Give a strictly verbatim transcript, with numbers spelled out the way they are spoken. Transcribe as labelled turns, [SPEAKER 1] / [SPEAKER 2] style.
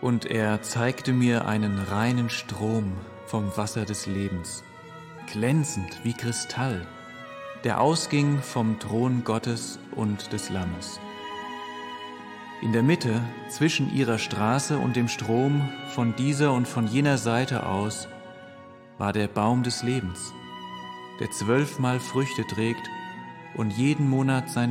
[SPEAKER 1] Und er zeigte mir einen reinen Strom vom Wasser des Lebens, glänzend wie Kristall, der ausging vom Thron Gottes und des Lammes. In der Mitte, zwischen ihrer Straße und dem Strom, von dieser und von jener Seite aus, war der Baum des Lebens, der zwölfmal Früchte trägt und jeden Monat seine